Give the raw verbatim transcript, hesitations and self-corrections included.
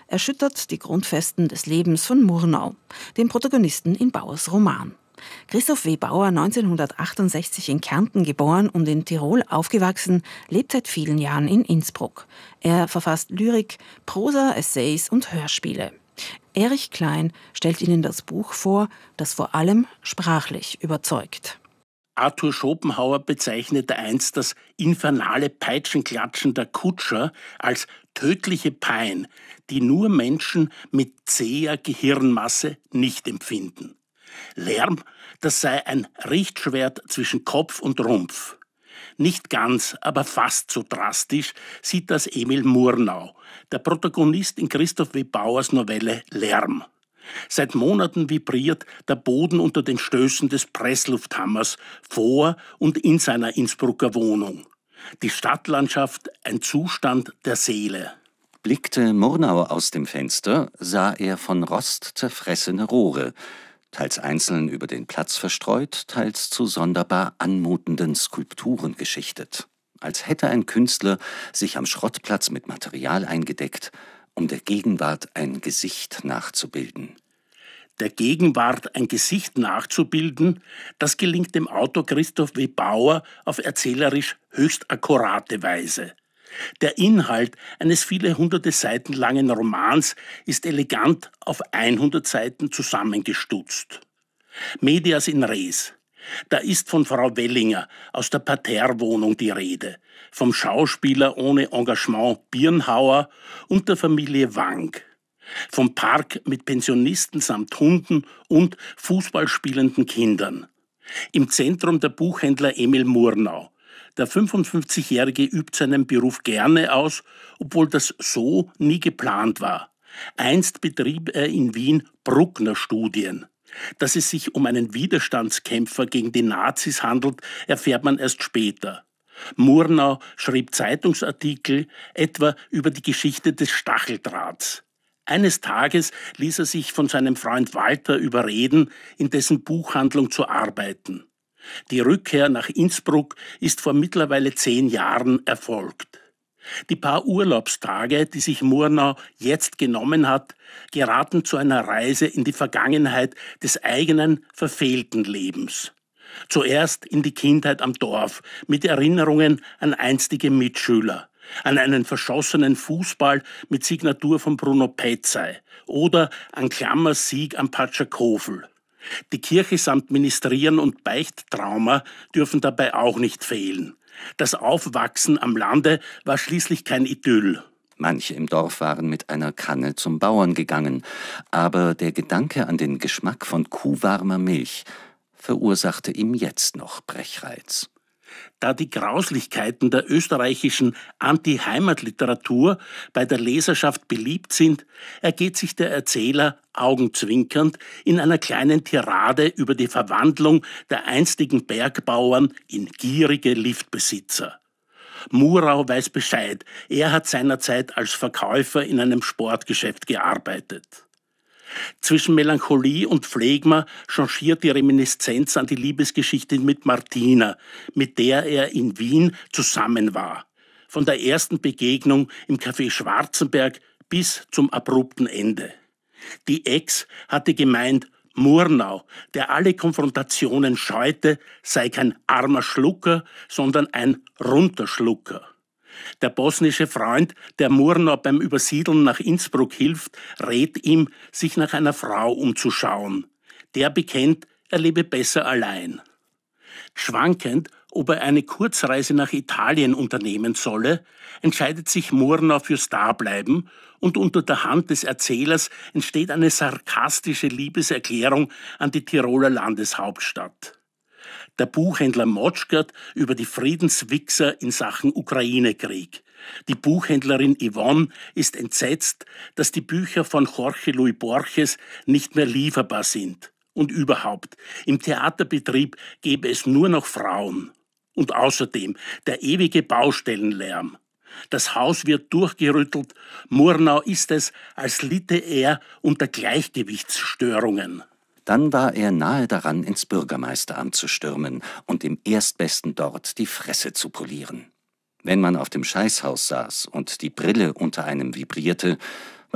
erschüttert die Grundfesten des Lebens von Murnau, dem Protagonisten in Bauers Roman. Christoph W. Bauer, neunzehnhundertachtundsechzig in Kärnten geboren und in Tirol aufgewachsen, lebt seit vielen Jahren in Innsbruck. Er verfasst Lyrik, Prosa, Essays und Hörspiele. Erich Klein stellt Ihnen das Buch vor, das vor allem sprachlich überzeugt. Arthur Schopenhauer bezeichnete einst das infernale Peitschenklatschen der Kutscher als tödliche Pein, die nur Menschen mit zäher Gehirnmasse nicht empfinden. Lärm, das sei ein Richtschwert zwischen Kopf und Rumpf. Nicht ganz, aber fast so drastisch sieht das Emil Murnau, der Protagonist in Christoph W. Bauers Novelle Lärm. Seit Monaten vibriert der Boden unter den Stößen des Presslufthammers vor und in seiner Innsbrucker Wohnung. Die Stadtlandschaft ein Zustand der Seele. Blickte Murnau aus dem Fenster, sah er von Rost zerfressene Rohre, teils einzeln über den Platz verstreut, teils zu sonderbar anmutenden Skulpturen geschichtet. Als hätte ein Künstler sich am Schrottplatz mit Material eingedeckt, um der Gegenwart ein Gesicht nachzubilden. Der Gegenwart ein Gesicht nachzubilden, das gelingt dem Autor Christoph W. Bauer auf erzählerisch höchst akkurate Weise. Der Inhalt eines viele hunderte Seiten langen Romans ist elegant auf hundert Seiten zusammengestutzt. Medias in res. Da ist von Frau Wellinger aus der Parterrewohnung die Rede, vom Schauspieler ohne Engagement Birnhauer und der Familie Wank, vom Park mit Pensionisten samt Hunden und Fußballspielenden Kindern. Im Zentrum der Buchhändler Emil Murnau. Der fünfundfünfzigjährige übt seinen Beruf gerne aus, obwohl das so nie geplant war. Einst betrieb er in Wien Bruckner-Studien. Dass es sich um einen Widerstandskämpfer gegen die Nazis handelt, erfährt man erst später. Murnau schrieb Zeitungsartikel, etwa über die Geschichte des Stacheldrahts. Eines Tages ließ er sich von seinem Freund Walter überreden, in dessen Buchhandlung zu arbeiten. Die Rückkehr nach Innsbruck ist vor mittlerweile zehn Jahren erfolgt. Die paar Urlaubstage, die sich Murnau jetzt genommen hat, geraten zu einer Reise in die Vergangenheit des eigenen verfehlten Lebens. Zuerst in die Kindheit am Dorf mit Erinnerungen an einstige Mitschüler, an einen verschossenen Fußball mit Signatur von Bruno Petzey oder an Klammers Sieg am Patschakofel. Die Kirche samt Ministrieren und Beichttrauma dürfen dabei auch nicht fehlen. Das Aufwachsen am Lande war schließlich kein Idyll. Manche im Dorf waren mit einer Kanne zum Bauern gegangen, aber der Gedanke an den Geschmack von kuhwarmer Milch verursachte ihm jetzt noch Brechreiz. Da die Grauslichkeiten der österreichischen Anti-Heimat-Literatur bei der Leserschaft beliebt sind, ergeht sich der Erzähler augenzwinkernd in einer kleinen Tirade über die Verwandlung der einstigen Bergbauern in gierige Liftbesitzer. Murnau weiß Bescheid, er hat seinerzeit als Verkäufer in einem Sportgeschäft gearbeitet. Zwischen Melancholie und Phlegma changiert die Reminiszenz an die Liebesgeschichte mit Martina, mit der er in Wien zusammen war. Von der ersten Begegnung im Café Schwarzenberg bis zum abrupten Ende. Die Ex hatte gemeint, Murnau, der alle Konfrontationen scheute, sei kein armer Schlucker, sondern ein Runterschlucker. Der bosnische Freund, der Murnau beim Übersiedeln nach Innsbruck hilft, rät ihm, sich nach einer Frau umzuschauen. Der bekennt, er lebe besser allein. Schwankend, ob er eine Kurzreise nach Italien unternehmen solle, entscheidet sich Murnau fürs Dableiben und unter der Hand des Erzählers entsteht eine sarkastische Liebeserklärung an die Tiroler Landeshauptstadt. Der Buchhändler motschkert über die Friedenswichser in Sachen Ukraine-Krieg. Die Buchhändlerin Yvonne ist entsetzt, dass die Bücher von Jorge Luis Borges nicht mehr lieferbar sind. Und überhaupt, im Theaterbetrieb gäbe es nur noch Frauen. Und außerdem der ewige Baustellenlärm. Das Haus wird durchgerüttelt. Murnau ist es, als litte er unter Gleichgewichtsstörungen. Dann war er nahe daran, ins Bürgermeisteramt zu stürmen und dem Erstbesten dort die Fresse zu polieren. Wenn man auf dem Scheißhaus saß und die Brille unter einem vibrierte,